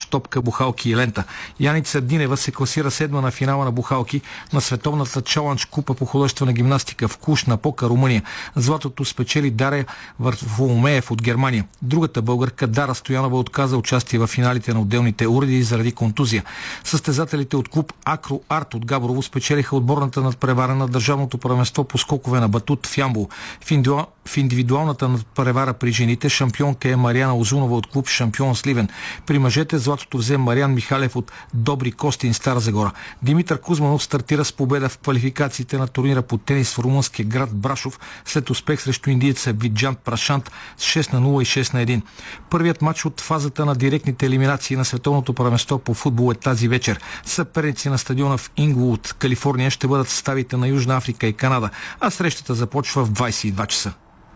топка, бухалки и лента. Яница Динева се класира седма на финала на бухалки на световната Чалъндж купа по художествена гимнастика в Клуж на Пока, Румъния. Златото спечели Дария Варфоломеев от Германия. Другата българка Дара Стоянова отказа участие в финалите на отделните уреди заради контузия. Състезателите от клуб Акро Арт от Габрово спечелиха отборната надпревара на държавното първенство по скокове на батут в Ямбол. В индивидуалната надпревара при жените шампионка е Мариана Озунова от клуб Шампион Сливен. При мъжете златото взе Мариан Михалев от Добри Костин, Стара Загора. Димитър Кузманов стартира с победа в квалификациите на турнира по тенис в румънския град Брашов след успех срещу индиеца Виджан Прашант с 6-0 и 6-1. Първият матч от фазата на директните елиминации на световното първенство по футбол е тази вечер. Съперници на стадиона в Ингулвуд, Калифорния, ще бъдат съставите на Южна Африка и Канада, а срещата започва в 22 часа.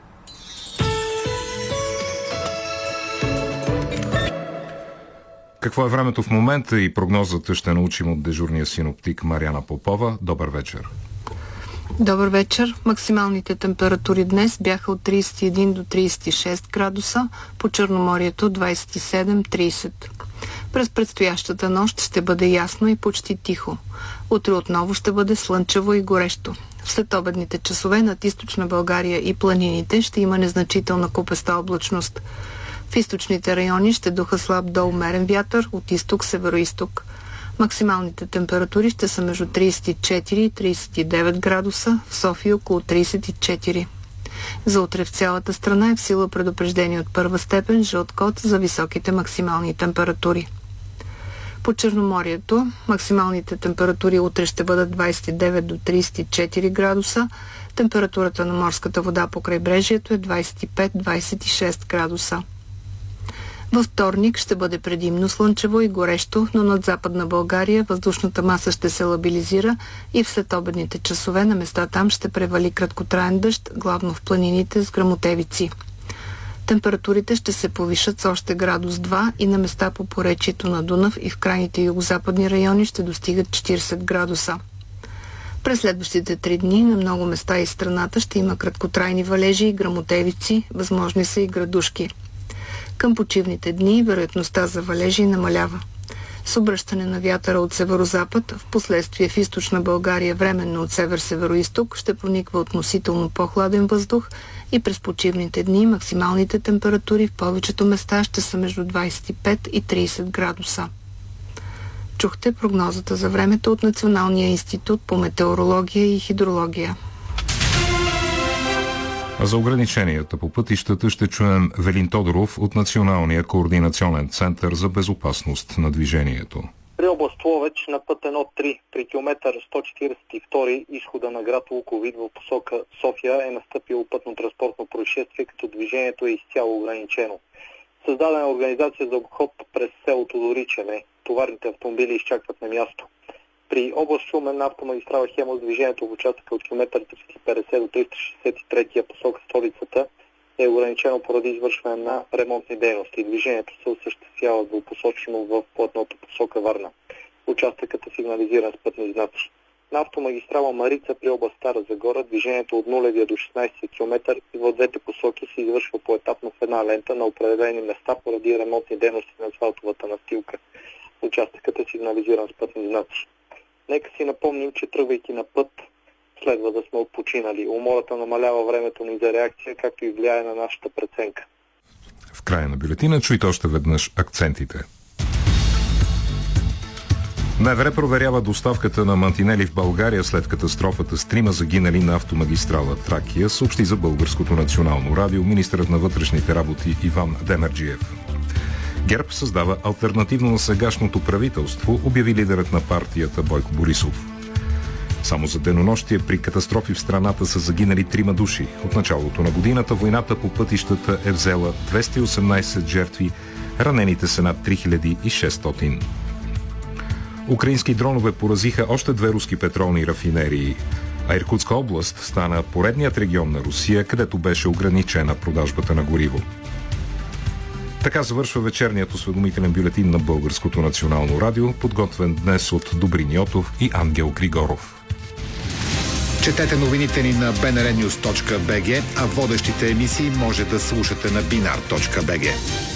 Какво е времето в момента и прогнозата ще научим от дежурния синоптик Мариана Попова. Добър вечер. Добър вечер. Максималните температури днес бяха от 31 до 36 градуса, по Черноморието 27-30. През предстоящата нощ ще бъде ясно и почти тихо. Утре отново ще бъде слънчево и горещо. В следобедните часове над източна България и планините ще има незначителна купеста облачност. В източните райони ще духа слаб до умерен вятър от изток-североизток. Максималните температури ще са между 34 и 39 градуса, в София около 34. За утре в цялата страна е в сила предупреждение от първа степен жълт код за високите максимални температури. По Черноморието максималните температури утре ще бъдат 29 до 34 градуса, температурата на морската вода по крайбрежието е 25-26 градуса. Във вторник ще бъде предимно слънчево и горещо, но над Западна България въздушната маса ще се лабилизира и в следобедните часове на места там ще превали краткотраен дъжд, главно в планините с гръмотевици. Температурите ще се повишат с още градус 2 и на места по поречието на Дунав и в крайните югозападни райони ще достигат 40 градуса. През следващите 3 дни на много места из страната ще има краткотрайни валежи и гръмотевици, възможни са и градушки. Към почивните дни вероятността за валежи намалява. С обръщане на вятъра от северозапад, в последствие в източна България временно от север-североизток ще прониква относително по-хладен въздух и през почивните дни максималните температури в повечето места ще са между 25 и 30 градуса. Чухте прогнозата за времето от Националния институт по метеорология и хидрология. А за ограниченията по пътищата ще чуем Велин Тодоров от Националния координационен център за безопасност на движението. При област Ловеч на път 1-3 при километър 142 изхода на град Луковит в посока София е настъпило пътно-транспортно происшествие, като движението е изцяло ограничено. Създадена е организация за обход през селото Доричене. Товарните автомобили изчакват на място. При област Шумен на автомагистрала Хемус движението в участъка от километър 350 до 363 посока столицата е ограничено поради извършване на ремонтни дейности. Движението се осъществява двупосочно в плътната посока Варна. Участъкът е сигнализиран с пътни знаци. На автомагистрала Марица при област Стара Загора движението от 0 до 16 км и в двете посоки се извършва поетапно в една лента на определени места поради ремонтни дейности на асфалтовата настилка. Участъкът е сигнализиран с пътни знаци. Нека си напомним, че тръгвайки на път, следва да сме отпочинали. Умората намалява времето ни за реакция, както и влияе на нашата преценка. В края на бюлетина чуйте още веднъж акцентите. МВР проверява доставката на мантинели в България след катастрофата с 3 загинали на автомагистрала Тракия, съобщи за Българското национално радио министърът на вътрешните работи Иван Демерджиев. ГЕРБ създава алтернативно на сегашното правителство, обяви лидерът на партията Бойко Борисов. Само за денонощие при катастрофи в страната са загинали 3 души. От началото на годината войната по пътищата е взела 218 жертви, ранените са над 3600. Украински дронове поразиха още 2 руски петролни рафинерии, а Иркутска област стана поредният регион на Русия, където беше ограничена продажбата на гориво. Така завършва вечерният осведомителен бюлетин на Българското национално радио, подготвен днес от Добрин Йотов и Ангел Григоров. Четете новините ни на bnrnews.bg, а водещите емисии може да слушате на binar.bg.